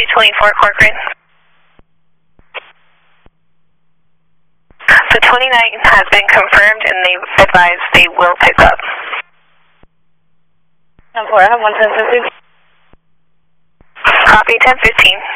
224 Corcoran. The 29th has been confirmed and they've advised they will pick up. 10-4, I have 110-15. Copy, 10-15.